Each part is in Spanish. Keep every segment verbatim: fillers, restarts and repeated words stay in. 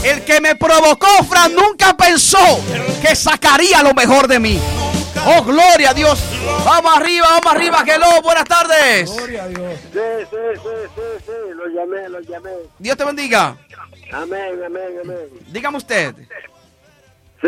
El que me provocó, Fran, nunca pensó que sacaría lo mejor de mí. Oh, gloria a Dios. Vamos arriba, vamos arriba. Hello, buenas tardes. Gloria a Dios. Sí, sí, sí, sí, sí, lo llamé, lo llamé. Dios te bendiga. Amén, amén, amén. Dígame usted. Sí.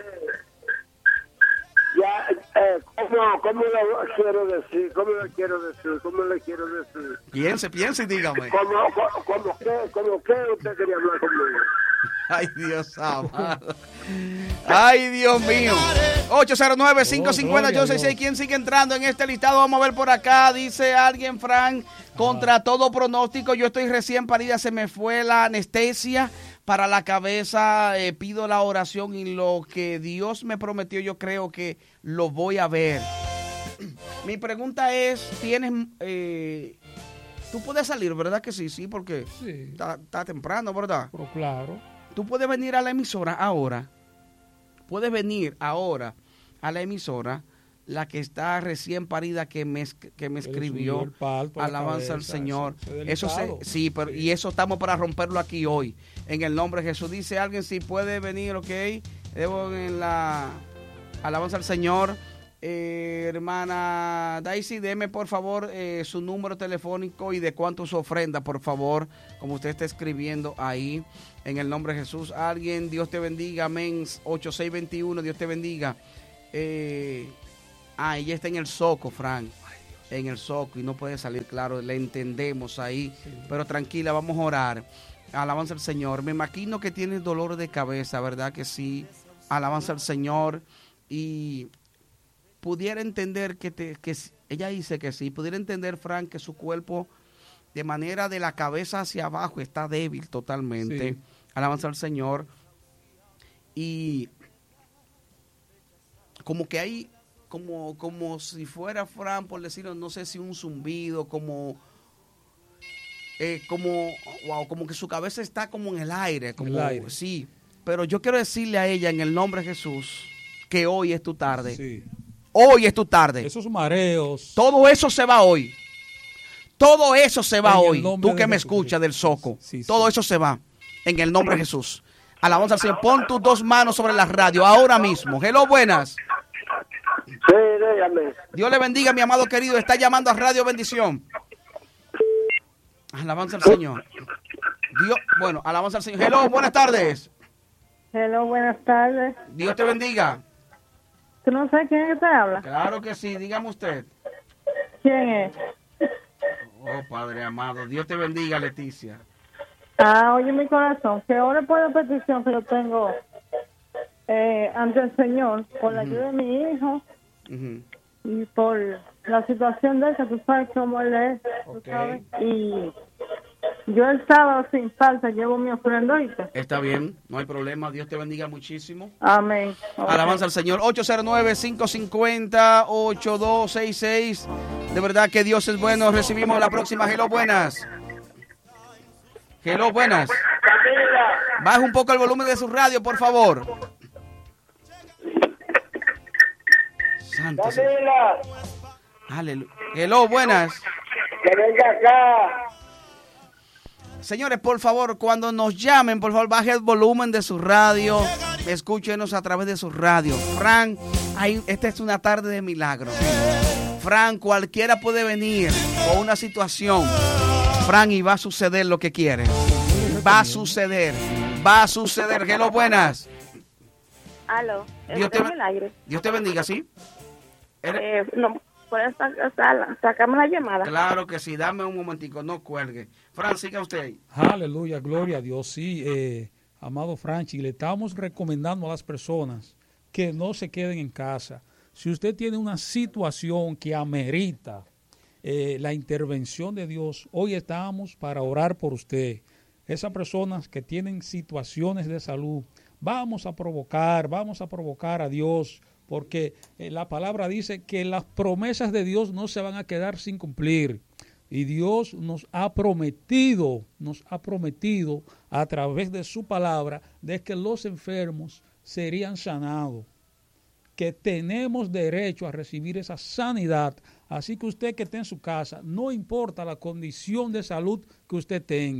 Ya, eh, ¿cómo, ¿cómo lo quiero decir? ¿Cómo lo quiero decir? ¿Cómo le quiero decir? Piense, piense y dígame. ¿Cómo, cómo, cómo qué, cómo qué usted quería hablar conmigo? Ay, Dios amado. Ay, Dios mío. ocho cero nueve, cinco cinco cero, ocho seis seis. ¿Quién sigue entrando en este listado? Vamos a ver por acá. Dice alguien, Frank, contra todo pronóstico, yo estoy recién parida, se me fue la anestesia para la cabeza. Eh, pido la oración y lo que Dios me prometió, yo creo que lo voy a ver. Mi pregunta es, ¿tienes... Eh, tú puedes salir, ¿verdad que sí? Sí, porque Sí. está, está temprano, ¿verdad? Pero claro. Tú puedes venir a la emisora ahora. Puedes venir ahora a la emisora, la que está recién parida que me, que me escribió. El palpo, Alabanza al cabeza, Señor. Eso, Eso se, sí, pero, sí. y eso estamos para romperlo aquí hoy. En el nombre de Jesús. Dice alguien si puede venir, ok. Debo en la Alabanza al Señor. Eh, hermana Daisy, deme por favor eh, su número telefónico y de cuánto su ofrenda, por favor, como usted está escribiendo ahí, en el nombre de Jesús. Alguien, Dios te bendiga, amén. ocho seis dos uno, Dios te bendiga. Eh, ah, ella está en el Soco, Frank, en el Soco y no puede salir, claro, le entendemos ahí, sí. Pero tranquila, vamos a orar. Alabanza al Señor. Me imagino que tienes dolor de cabeza, ¿verdad que sí? Alabanza al Señor. Y pudiera entender que, te, que ella dice que sí, pudiera entender, Frank, que su cuerpo de manera de la cabeza hacia abajo está débil totalmente. Sí. Alabanza al Señor. Y como que hay, como, como si fuera, Frank, por decirlo, no sé si un zumbido, como, eh, como, wow, como que su cabeza está como en el aire. Como, el aire. Sí, pero yo quiero decirle a ella en el nombre de Jesús que hoy es tu tarde. Sí. Hoy es tu tarde. Esos mareos. Todo eso se va hoy. Todo eso se va hoy. Tú que me Jesús. escuchas del Soco. Sí, sí, Todo sí. eso se va. En el nombre de Jesús. Alabanza al Señor. Pon tus dos manos sobre la radio ahora mismo. Hello, buenas. Sí, dígame. Dios le bendiga, mi amado querido. Está llamando a Radio Bendición. Alabanza al Señor. Dios, bueno, alabanza al Señor. Hello, buenas tardes. Hello, buenas tardes. Dios te bendiga. ¿Tú no sabes quién es que te habla? Claro que sí, dígame usted. ¿Quién es? Oh, Padre amado, Dios te bendiga, Leticia. Ah, oye, mi corazón, que ahora por la petición que yo tengo eh, ante el Señor, por la uh-huh. ayuda de mi hijo uh-huh. y por la situación de él, que tú sabes cómo él es, okay. tú sabes, y yo el sábado sin falta llevo mi ofrenda. Está bien, no hay problema. Dios te bendiga muchísimo. Amén. Okay. Alabanza al Señor. ocho cero nueve, cinco cinco cero, ocho dos seis seis. De verdad que Dios es bueno. Recibimos la próxima. Hello, buenas. Hello, buenas. Baja un poco el volumen de su radio, por favor. Santo. Aleluya. Hello, buenas. Que venga acá. Señores, por favor, cuando nos llamen, por favor, baje el volumen de su radio. Escúchenos a través de su radio. Fran, ahí, esta es una tarde de milagro. Fran, cualquiera puede venir con una situación. Fran, y va a suceder lo que quiere. Va a suceder. Va a suceder. Hello, buenas. Aló. Dios te, el aire. Dios te bendiga, ¿sí? Eh, no. ¿Puedes sacarme la llamada? Claro que sí, dame un momentico, no cuelgue. Fran, siga usted ahí. Aleluya, gloria a Dios. Sí, eh, amado Franchi, le estamos recomendando a las personas que no se queden en casa. Si usted tiene una situación que amerita eh, la intervención de Dios, hoy estamos para orar por usted. Esas personas que tienen situaciones de salud, vamos a provocar, vamos a provocar a Dios, porque eh, la palabra dice que las promesas de Dios no se van a quedar sin cumplir. Y Dios nos ha prometido, nos ha prometido a través de su palabra de que los enfermos serían sanados, que tenemos derecho a recibir esa sanidad. Así que usted que esté en su casa, no importa la condición de salud que usted tenga,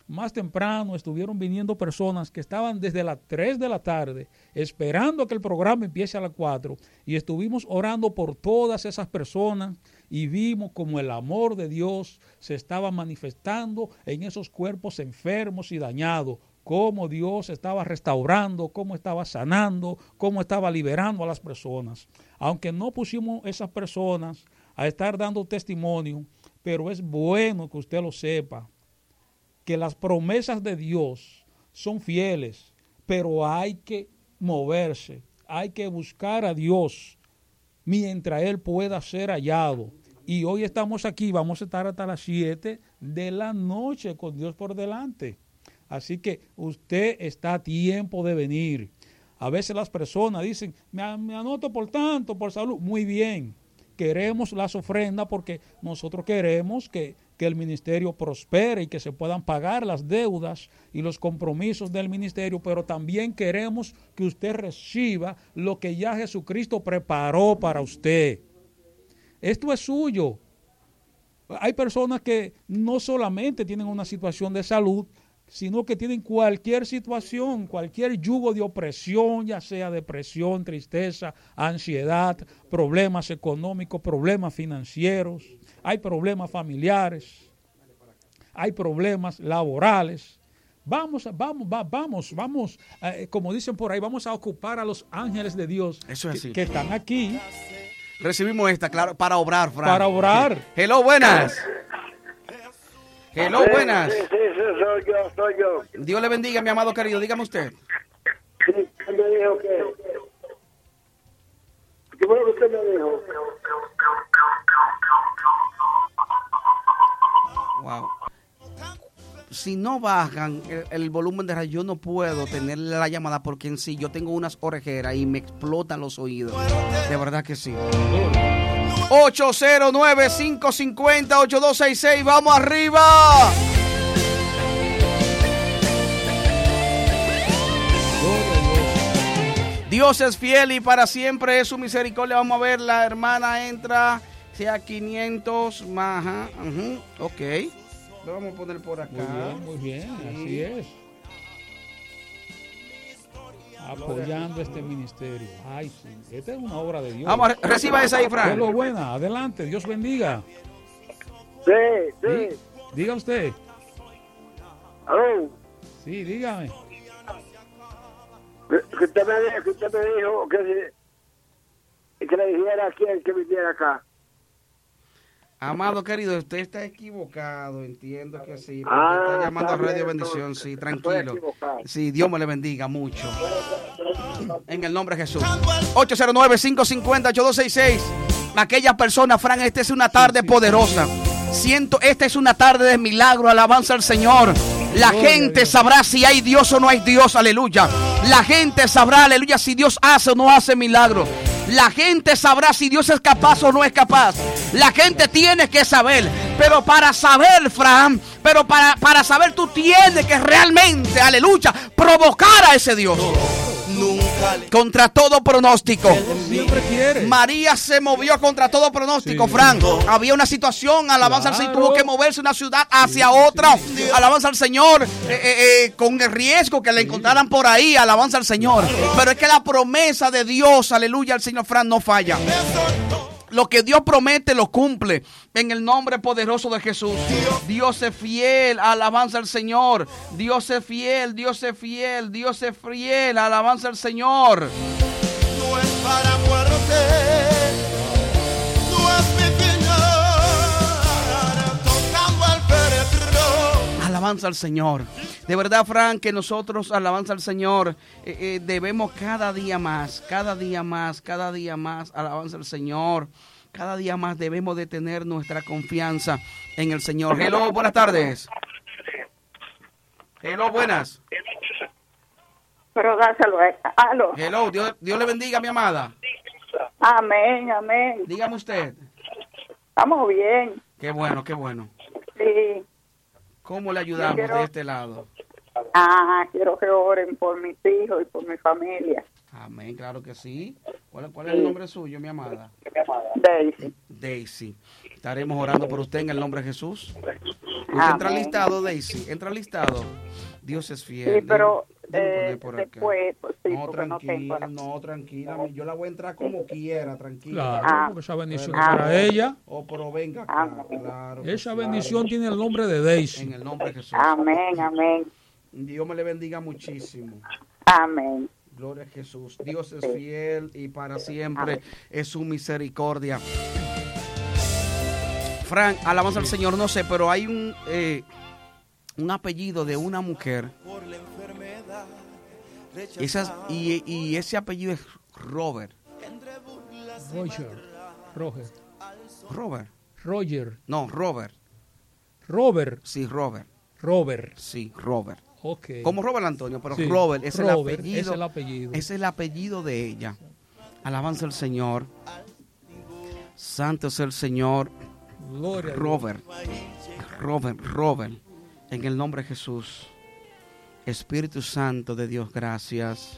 más temprano estuvieron viniendo personas que estaban desde las tres de la tarde esperando que el programa empiece a las cuatro y estuvimos orando por todas esas personas y vimos como el amor de Dios se estaba manifestando en esos cuerpos enfermos y dañados, cómo Dios estaba restaurando, cómo estaba sanando, cómo estaba liberando a las personas. Aunque no pusimos esas personas a estar dando testimonio, pero es bueno que usted lo sepa, que las promesas de Dios son fieles, pero hay que moverse, hay que buscar a Dios mientras Él pueda ser hallado. Y hoy estamos aquí, vamos a estar hasta las siete de la noche con Dios por delante. Así que usted está a tiempo de venir. A veces las personas dicen, me, me anoto por tanto, por salud. Muy bien, queremos las ofrendas porque nosotros queremos que, que el ministerio prospere y que se puedan pagar las deudas y los compromisos del ministerio, pero también queremos que usted reciba lo que ya Jesucristo preparó para usted. Esto es suyo. Hay personas que no solamente tienen una situación de salud, sino que tienen cualquier situación, cualquier yugo de opresión, ya sea depresión, tristeza, ansiedad, problemas económicos, problemas financieros, hay problemas familiares, hay problemas laborales. Vamos, vamos, va, vamos, vamos, eh, como dicen por ahí, vamos a ocupar a los ángeles de Dios. Eso es así. que, que están aquí. Recibimos esta, claro, para obrar, Fran. Para obrar. Hello, buenas. Hello, buenas. Sí, sí, sí, soy yo, soy yo. Dios le bendiga, mi amado querido. Dígame usted. Sí, ¿qué me dijo que? ¿Qué fue lo que usted me dijo? Wow. Si no bajan el, el volumen de radio, yo no puedo tener la llamada porque en sí yo tengo unas orejeras y me explotan los oídos. De verdad que sí. ocho cero nueve, cinco cinco cero, ocho dos seis seis. ¡Vamos arriba! Dios es fiel y para siempre es su misericordia. Vamos a ver, la hermana entra, sea quinientos, más, ajá, uh-huh, ok. Lo vamos a poner por acá. Muy bien, muy bien, sí. Así es. Apoyando este ministerio. Ay, sí, esta es una obra de Dios. Vamos, reciba esa ahí, Fran. Hello, buena, adelante, Dios bendiga. Sí, sí. ¿Sí? Diga usted. ¿Aló? Sí, dígame. Que usted me dijo, que usted me dijo que, que le dijera a quien que viniera acá. Amado querido, usted está equivocado, entiendo que sí, porque Ah, está llamando a está Radio bien, Bendición, entonces. sí, Estoy tranquilo. equivocado. Sí, Dios me le bendiga mucho. En el nombre de Jesús. ocho cero nueve, cinco cinco cero, ocho dos seis seis. Aquellas personas, Fran, esta es una tarde sí, sí, poderosa. Siento, esta es una tarde de milagro, alabanza al Señor. La Gloria gente sabrá si hay Dios o no hay Dios, aleluya. La gente sabrá, aleluya, si Dios hace o no hace milagro. La gente sabrá si Dios es capaz o no es capaz. La gente tiene que saber. Pero para saber, Fran, pero para, para saber tú tienes que realmente, aleluya, provocar a ese Dios. Nunca le... Contra todo pronóstico. Siempre quiere. María se movió contra todo pronóstico, Sí. Fran. Había una situación, alabanza al Claro. Señor, tuvo que moverse una ciudad hacia otra. sí. Alabanza al Señor, eh, eh, eh, con el riesgo que le encontraran por ahí, alabanza al Señor. Pero es que la promesa de Dios, aleluya, al Señor, Fran, no falla. Lo que Dios promete lo cumple en el nombre poderoso de Jesús. Dios es fiel, alabanza al Señor. Dios es fiel, Dios es fiel, Dios es fiel, alabanza al Señor. No es para muerte, no es mi final, tocando al féretro. Alabanza al Señor. De verdad, Frank, que nosotros, alabanza al Señor, eh, eh, debemos cada día más, cada día más, cada día más, alabanza al Señor. Cada día más debemos de tener nuestra confianza en el Señor. Hello, buenas tardes. Hello, buenas. Pero dáselo a ella. Aló. Hello, Dios, Dios le bendiga, mi amada. Amén, amén. Dígame usted. Estamos bien. Qué bueno, qué bueno. Sí. ¿Cómo le ayudamos Yo quiero- de este lado? Ah, quiero que oren por mis hijos y por mi familia. Amén, claro que sí. ¿Cuál, cuál es el nombre suyo, mi amada? Daisy. Daisy. Estaremos orando por usted en el nombre de Jesús. Usted entra al listado, Daisy, entra al listado. Dios es fiel. Sí, pero Déjame poner eh, por acá. después, pues, sí, No, porque no tengo. tranquila, no, tranquila. Yo la voy a entrar como quiera, tranquila. Claro, Ah. porque esa bendición Pero- es para ella. Oh, pero venga Ah. acá, claro. que Esa sí. bendición tiene el nombre de Daisy. En el nombre de Jesús. Amén, amén, Dios me le bendiga muchísimo. amén. Gloria a Jesús. Dios es fiel y para siempre es su misericordia. Frank, alabanza al Señor, no sé, pero hay un, eh, un apellido de una mujer. Esas, y, y ese apellido es Robert. Roger. Roger. Robert. Roger. No, Robert. Robert. Sí, Robert. Robert. Sí, Robert. Ok. Como Robert Antonio, pero Sí, Robert es Robert, el apellido. es el apellido. Es el apellido de ella. Alabanza al Señor. Santo es el Señor. Gloria a Dios. Robert. Robert, Robert. En el nombre de Jesús. Espíritu Santo de Dios, gracias.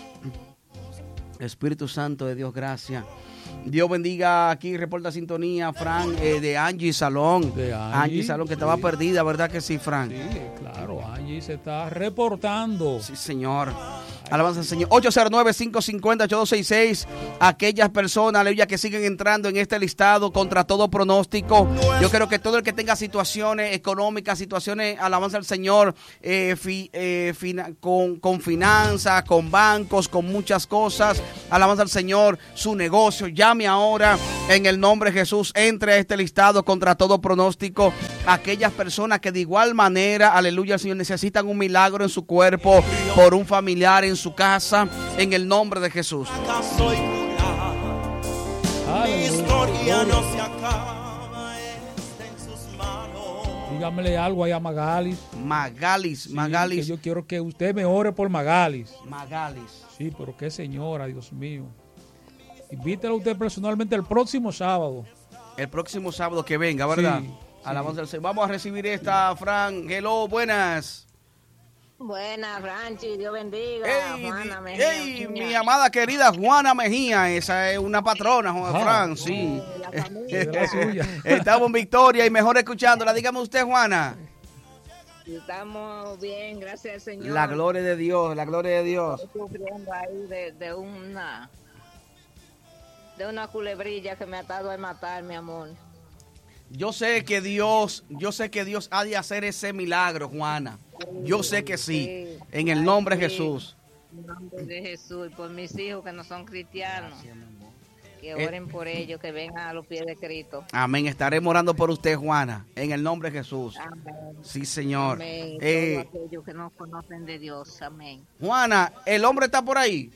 Espíritu Santo de Dios, gracias. Dios bendiga aquí, reporta sintonía, Fran, eh, de Angie Salón. De Angie, Angie Salón, que estaba sí. perdida, ¿verdad que sí, Fran? Sí, claro, Angie se está reportando. Sí, señor. Alabanza al Señor. ocho cero nueve, cinco cinco cero, ocho dos seis seis. Aquellas personas, aleluya, que siguen entrando en este listado contra todo pronóstico. Yo creo que todo el que tenga situaciones económicas, situaciones, alabanza al Señor, eh, fi, eh, fina, con, con finanzas, con bancos, con muchas cosas. Alabanza al Señor, su negocio. Llame ahora en el nombre de Jesús. Entre a este listado contra todo pronóstico. Aquellas personas que de igual manera, aleluya al Señor, necesitan un milagro en su cuerpo, por un familiar en su casa, en el nombre de Jesús. Soy curar. Mi Aleluya, historia gloria. no se acaba, está en sus manos. Dígamele algo ahí a Magalis. Magalis, Sí, Magalis, que yo quiero que usted me ore por Magalis. Magalis. Sí, pero qué señora, Dios mío. Invítela usted personalmente el próximo sábado. El próximo sábado que venga, ¿verdad? Sí, Alabanza al Señor. Vamos a recibir esta, Fran. Hello, buenas. Buenas, Franchi, Dios bendiga. Hey, Juana di- Mejía, hey, Mejía. mi amada querida Juana Mejía, esa es una patrona, Juan Ah, Fran, sí. La familia. De la suya. Estamos en Victoria y mejor escuchándola. Dígame usted, Juana. Estamos bien, gracias al Señor. La gloria de Dios, la gloria de Dios. Estoy sufriendo ahí de, de una de una culebrilla que me ha atado a matar, mi amor. Yo sé que Dios, yo sé que Dios ha de hacer ese milagro, Juana. Yo sé que sí, en el nombre de Sí. Jesús. En nombre de Jesús y por mis hijos que no son cristianos. Que Eh. oren por ellos, que vengan a los pies de Cristo. Amén. Estaremos orando por usted, Juana, en el nombre de Jesús. Amén. Sí, Señor. Amén. Eh, Todos aquellos que no conocen de Dios. Amén. Juana, el hombre está por ahí.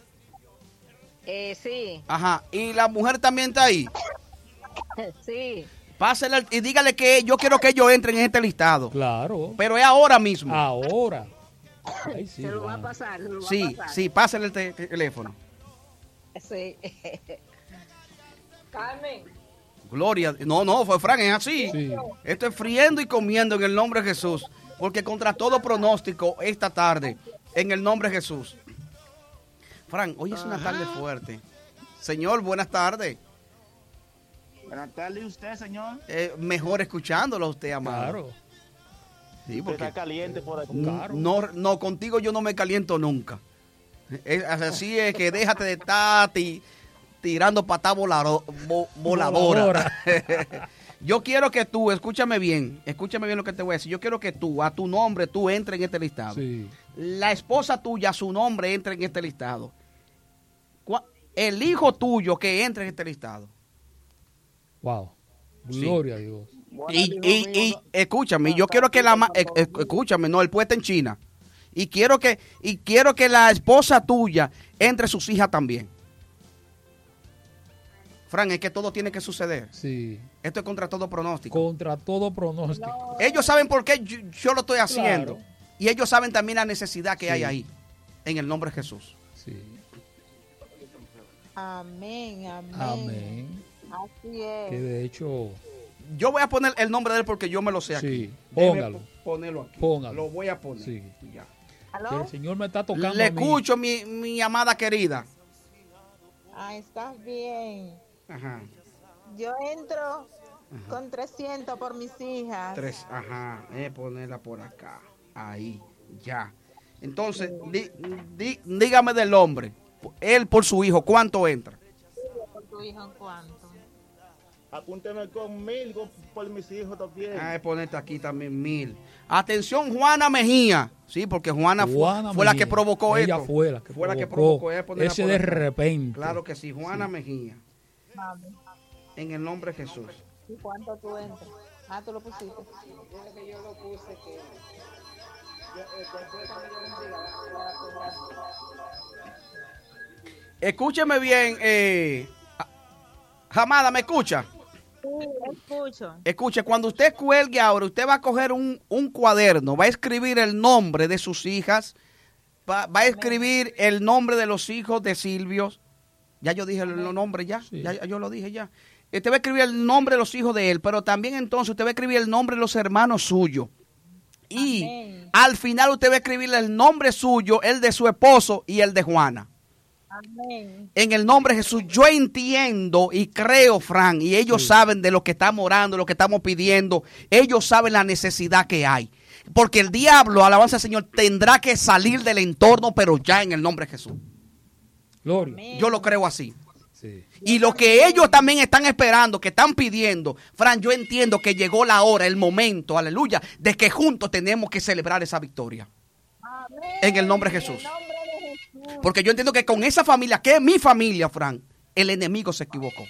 Eh, sí, Ajá. Y la mujer también está ahí. sí. Pásele y dígale que yo quiero que ellos entren en este listado. Claro. Pero es ahora mismo. Ahora. Ay, sí, Se lo va a Juana. pasar, se lo va Sí, a pasar. sí, pásele el te- teléfono. Sí. Carmen. Gloria. No, no, fue Frank, es así. Sí. Esto es friendo y comiendo en el nombre de Jesús. Porque contra todo pronóstico esta tarde, en el nombre de Jesús. Frank, hoy es una tarde fuerte. Señor, buenas tardes. Buenas tardes, ¿y usted, señor? Eh, mejor escuchándolo a usted, amado. Claro. Sí, Usted porque está caliente por aquí. Claro. no, no, contigo yo no me caliento nunca. Es, así es que déjate de estar ti- tirando patá volaro- vo- voladora. Yo quiero que tú, escúchame bien, escúchame bien lo que te voy a decir. Yo quiero que tú, a tu nombre, tú entres en este listado. Sí. La esposa tuya, a su nombre, entre en este listado. Cua- El hijo tuyo que entre en este listado. Wow. Sí. Gloria a Dios. Y, y, y escúchame, yo quiero que la ma- eh, eh, escúchame, no, el puesto en China. Y quiero que y quiero que la esposa tuya entre sus hijas también. Fran, es que todo tiene que suceder. Sí. Esto es contra todo pronóstico. Contra todo pronóstico. Ellos saben por qué yo, yo lo estoy haciendo. Claro. Y ellos saben también la necesidad que Sí. hay ahí. En el nombre de Jesús. Sí. Amén, amén. Amén. Así es. Que de hecho, Yo voy a poner el nombre de él porque yo me lo sé aquí. sí, Déjeme póngalo. po- ponerlo aquí. Póngalo. Lo voy a poner. Sí. Ya. Que el Señor me está tocando Le a mí. escucho, mi, mi amada querida. Ah, estás bien. Ajá. Yo entro Con trescientos por mis hijas. Tres, ajá, eh, ponerla por acá, ahí, ya. Entonces, di, di, dígame del hombre, él por su hijo, ¿cuánto entra? ¿Por tu hijo cuánto? Apúnteme con mil con- por mis hijos también. Ah, ponerte aquí también mil. Atención, Juana Mejía. Sí, porque Juana, fue- Juana fue, la Mejía. que provocó Ella esto. fue la que fue la que provocó provocó. Ella ponerla ese por de acá. repente. Claro que sí, Juana Mejía. En el nombre de Jesús. ¿Y cuánto tú entras? Ah, tú lo pusiste. Escúcheme bien, eh, Jamada, ¿me escucha? Sí, escucho. Escuche, cuando usted cuelgue ahora, usted va a coger un, un cuaderno, va a escribir el nombre de sus hijas, va, va a escribir el nombre de los hijos de Silvio. Ya yo dije los nombres, ya, Sí. ya, ya yo lo dije ya. Usted va a escribir el nombre de los hijos de él, pero también entonces usted va a escribir el nombre de los hermanos suyos. Y Amén. al final usted va a escribir el nombre suyo, el de su esposo y el de Juana. Amén. En el nombre de Jesús, yo entiendo y creo, Fran, y ellos Sí. saben de lo que estamos orando, lo que estamos pidiendo. Ellos saben la necesidad que hay. Porque el diablo, alabanza al Señor, tendrá que salir del entorno, pero ya en el nombre de Jesús. Gloria. Yo lo creo así. Sí. Y lo que ellos también están esperando, que están pidiendo, Fran, yo entiendo que llegó la hora, el momento, aleluya, de que juntos tenemos que celebrar esa victoria. Amén. En el nombre de Jesús. En el nombre de Jesús. Porque yo entiendo que con esa familia, que es mi familia, Fran, el enemigo se equivocó.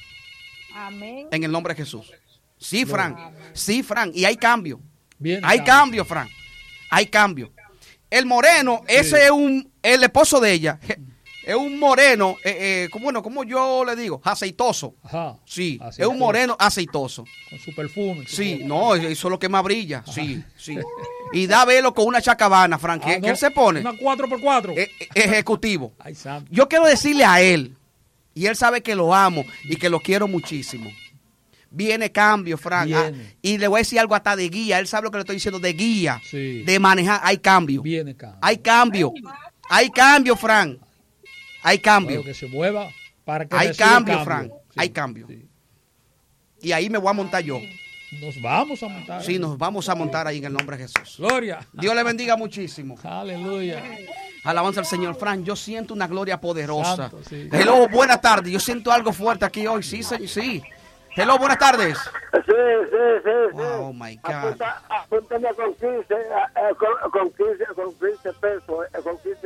Amén. En el nombre de Jesús. Sí, Fran. Sí, Fran. Y hay cambio. Bien. Hay cambio, Fran. Hay cambio. El moreno, ese es un, el esposo de ella. Es un moreno, eh, eh, como, bueno, como yo le digo, aceitoso. Ajá. Sí, Aceitoso. es un moreno aceitoso. Con su perfume. Sí, no, eso es lo que más brilla. Sí, sí. Y da velo con una chacabana, Fran, que, Ah, no, que él se pone Una cuatro por cuatro. eh, eh, ejecutivo. Ay, santo. Yo quiero decirle a él, y él sabe que lo amo y que lo quiero muchísimo. Viene cambio, Fran. Viene. Ah, y le voy a decir algo hasta de guía. Él sabe lo que le estoy diciendo, de guía, Sí. de manejar. Hay cambio. Viene acá. Hay cambio. Hay cambio, Fran. Hay cambio. Bueno, que se mueva para que Hay reciba cambio, Fran. Hay cambio. Sí. Y ahí me voy a montar yo. Nos vamos a montar. Sí, nos vamos a montar ahí en el nombre de Jesús. Gloria. Dios le bendiga muchísimo. Aleluya. Alabanza al Señor. Fran, yo siento una gloria poderosa. Santo, sí. Hello, buenas tardes. Yo siento algo fuerte aquí hoy. Sí, sí, sí. Hello, buenas tardes. Sí, sí, sí, sí. Wow, oh my God. Apunta, apúntame con quince, eh, con, con quince, con quince pesos, eh, con quince.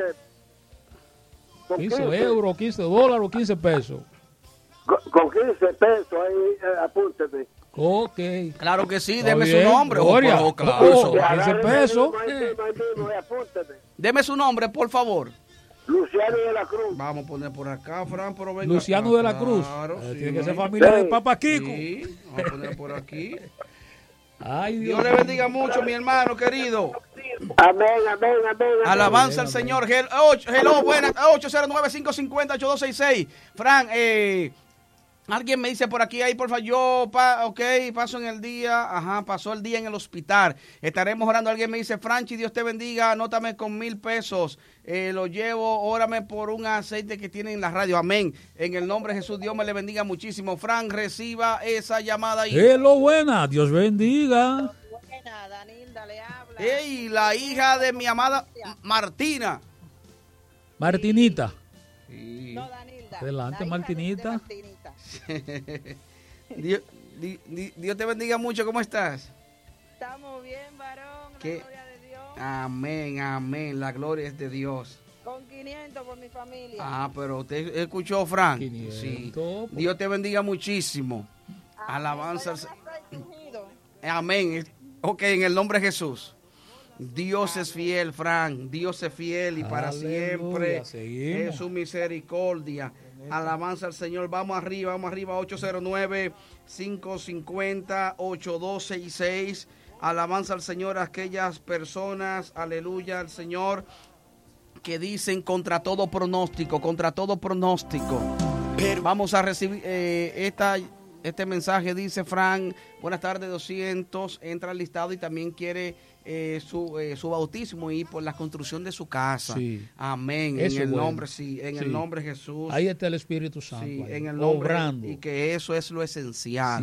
Con quince euros, quince dólares, quince pesos. Con, con quince pesos, ahí, eh, apúntame. Ok. Claro que sí, Está deme bien, su nombre. Oh, Gloria. oh, claro, Oh, eso. quince Agárreme pesos. ahí, ahí mismo, ahí mismo, ahí, apúntame. Deme su nombre, por favor. Luciano de la Cruz. Vamos a poner por acá, Fran, pero venga Luciano acá, de la Cruz. claro, Eh, sí. Tiene que ser familia de Sí. Papa Kiko. Sí, vamos a poner por aquí. Ay, Dios. Dios le bendiga mucho, mi hermano querido. Amén, amén, amén. amén. Alabanza Amén, al Señor. Hel- ocho- Hello, buenas. ocho cero nueve, cinco cinco cero, ocho dos seis seis. Fran, eh, alguien me dice por aquí, ahí, por favor, yo, pa, ok, paso en el día, ajá, pasó el día en el hospital. Estaremos orando. Alguien me dice, Franchi, Dios te bendiga, anótame con mil pesos. Eh, lo llevo, órame por un aceite que tiene en la radio. Amén. En el nombre de Jesús, Dios me le bendiga muchísimo. Fran, reciba esa llamada ahí. Hello, buena. Dios bendiga. Buena, Danilda le habla. Ey, la hija de mi amada Martina. Martinita. No, Danilda. Adelante, la hija de- Martinita. de Martinita. Dios, di- di- Dios te bendiga mucho. ¿Cómo estás? Estamos bien, varón. La ¿Qué? gloria de Dios. Amén, amén. La gloria es de Dios. Con quinientos por mi familia. Ah, pero usted escuchó, Frank. quinientos, Sí. pues. Dios te bendiga muchísimo. Alabanza. al Se- Amén. Ok, en el nombre de Jesús. Dios es fiel, Frank. Dios es fiel y para Aleluya, siempre seguimos. es su misericordia. Alabanza al Señor. Vamos arriba, vamos arriba. ocho cero nueve, cinco cinco cero, ocho dos seis seis. Alabanza al Señor a aquellas personas, aleluya al Señor, que dicen contra todo pronóstico, contra todo pronóstico. Vamos a recibir eh, esta, este mensaje, dice Frank, buenas tardes, doscientos, entra al listado y también quiere eh, su, eh, su bautismo y por la construcción de su casa. Sí. Amén, Eso en el bueno. nombre, sí, en Sí. el nombre de Jesús. Ahí está el Espíritu Santo. Sí, ahí, en el nombre, obrando. y que eso es lo esencial. Sí.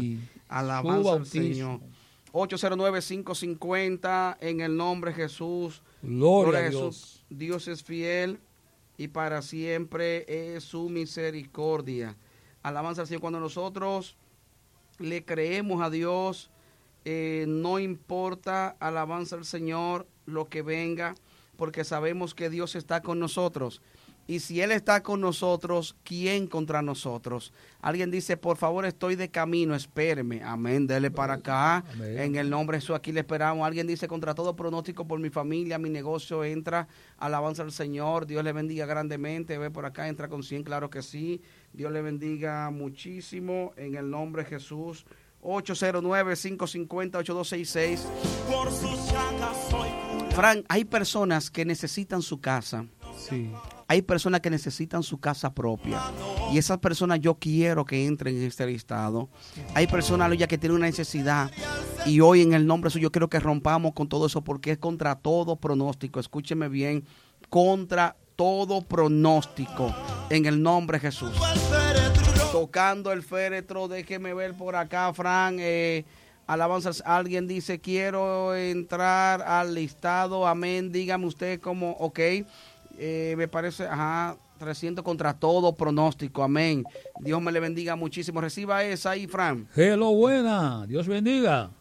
Alabanza al Señor. ocho cero nueve, cinco cinco cero en el nombre de Jesús. Gloria, Gloria a a Dios. Jesús. Dios es fiel y para siempre es su misericordia. Alabanza al Señor. Cuando nosotros le creemos a Dios, eh, no importa, alabanza al Señor, lo que venga, porque sabemos que Dios está con nosotros. Y si Él está con nosotros, ¿quién contra nosotros? Alguien dice, por favor, estoy de camino, espéreme. Amén, dele para acá. Amén. En el nombre de Jesús, aquí le esperamos. Alguien dice, contra todo pronóstico por mi familia, mi negocio entra. Alabanza al Señor. Dios le bendiga grandemente. Ve por acá, entra con cien, claro que sí. Dios le bendiga muchísimo. En el nombre de Jesús. ocho cero nueve, cinco cinco cero, ocho dos seis seis. Por sus llagas soy curado. Fran, hay personas que necesitan su casa. Sí. Hay personas que necesitan su casa propia. Y esas personas yo quiero que entren en este listado. Hay personas, aleluya, que tienen una necesidad. Y hoy en el nombre suyo yo quiero que rompamos con todo eso porque es contra todo pronóstico. Escúcheme bien. Contra todo pronóstico. En el nombre de Jesús. Tocando el féretro, déjeme ver por acá, Fran. Eh, alabanzas, alguien dice, quiero entrar al listado. Amén. Dígame usted cómo, ok. Eh, me parece, ajá, trescientos contra todo pronóstico, amén. Dios me le bendiga muchísimo. Reciba esa ahí, Fran. Hello, buena. Dios bendiga.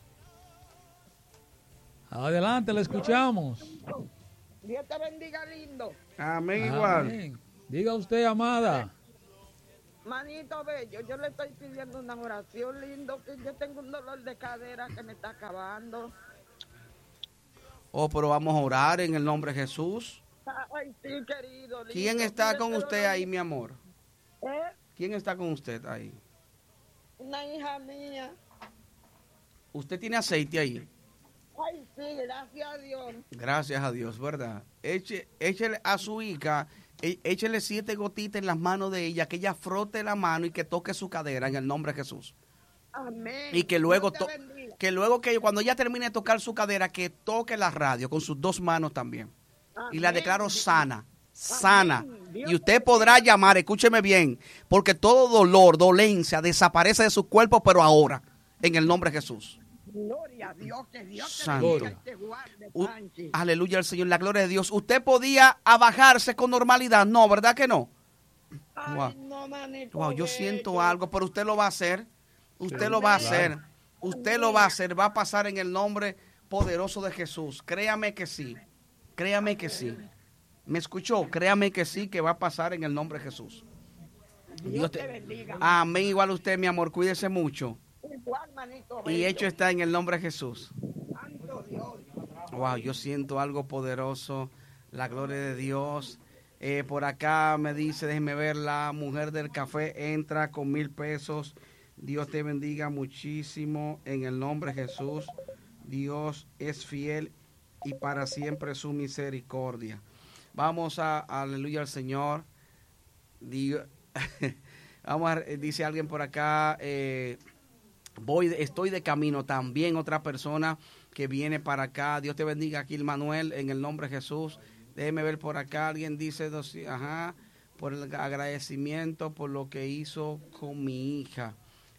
Adelante, le escuchamos. Dios te bendiga, lindo. Amén, igual. Amén. Diga usted, amada. Manito bello, yo le estoy pidiendo una oración, lindo, que yo tengo un dolor de cadera que me está acabando. Oh, pero vamos a orar en el nombre de Jesús. Ay, sí, querido. Lindo. ¿Quién está Mire, con pero usted no- ahí, mi amor? ¿Eh? ¿Quién está con usted ahí? Una hija mía. ¿Usted tiene aceite ahí? Ay, sí, gracias a Dios. Gracias a Dios, ¿verdad? Eche, échele a su hija, e- échele siete gotitas en las manos de ella, que ella frote la mano y que toque su cadera en el nombre de Jesús. Amén. Y que luego, Dios te to- bendiga. que luego que cuando ella termine de tocar su cadera, que toque la radio con sus dos manos también. Y la Amén. declaro sana, sana. Amén. Dios Y usted podrá llamar, escúcheme bien, porque todo dolor, dolencia desaparece de su cuerpo, pero ahora, en el nombre de Jesús. Gloria a Dios, que Dios te Santo. bendiga y te guarde, U- Panchi. aleluya al Señor, la gloria de Dios. ¿Usted podía abajarse con normalidad? No, ¿verdad que no? Ay, Wow. no, manito Wow, yo bello. siento algo, pero usted lo va a hacer. Usted Sí, lo va a claro. hacer. Usted lo va a hacer. Va a pasar en el nombre poderoso de Jesús. Créame que sí. Créame que sí. ¿Me escuchó? Créame que sí, que va a pasar en el nombre de Jesús. Dios te bendiga. Amén. Igual usted, mi amor. Cuídese mucho. Igual, manito Y bello. hecho está en el nombre de Jesús. Santo Dios. Wow, yo siento algo poderoso. La gloria de Dios. Eh, por acá me dice, déjeme ver, la mujer del café entra con mil pesos. Dios te bendiga muchísimo en el nombre de Jesús. Dios es fiel y para siempre su misericordia. Vamos a, aleluya al Señor. Dios, vamos a, dice alguien por acá, eh, voy, estoy de camino. También otra persona que viene para acá. Dios te bendiga aquí, Manuel, en el nombre de Jesús. Déjeme ver por acá. Alguien dice, dos- ajá, por el agradecimiento por lo que hizo con mi hija.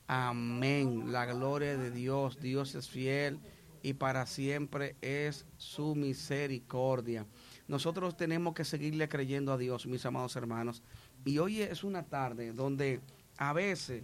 Amén. La gloria de Dios. Dios es fiel y para siempre es su misericordia. Nosotros tenemos que seguirle creyendo a Dios, mis amados hermanos. Y hoy es una tarde donde a veces,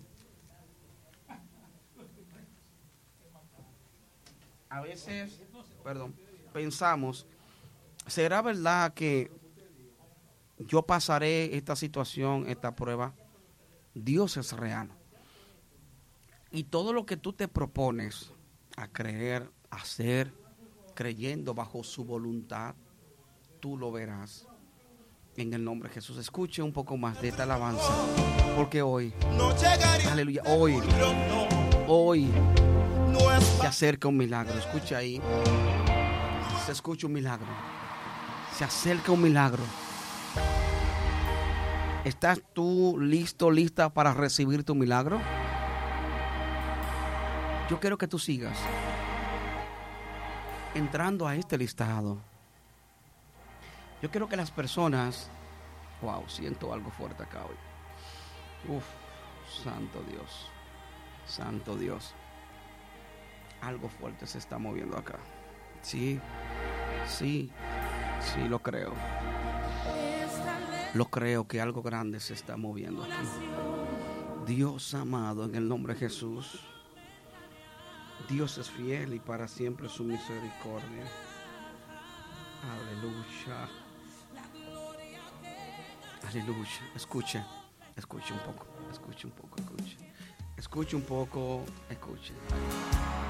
a veces, perdón, pensamos, ¿será verdad que yo pasaré esta situación, esta prueba? Dios es real. Y todo lo que tú te propones a creer, a hacer, creyendo bajo su voluntad, tú lo verás. En el nombre de Jesús. Escuche un poco más de esta alabanza. Porque hoy, No llegaré aleluya, hoy, pronto, hoy no es se acerca un milagro. Escucha ahí. Se escucha un milagro. Se acerca un milagro. ¿Estás tú listo, lista para recibir tu milagro? Yo quiero que tú sigas entrando a este listado. Yo quiero que las personas, wow, siento algo fuerte acá hoy. Uf, santo Dios, santo Dios. algo fuerte se está moviendo acá. Sí, sí, sí, lo creo. Lo creo que algo grande se está moviendo aquí. Dios amado, en el nombre de Jesús. Dios es fiel y para siempre su misericordia. Aleluya. Aleluya. Escuche, escuche un poco, escuche un poco, escuche. Escuche un poco, escuche.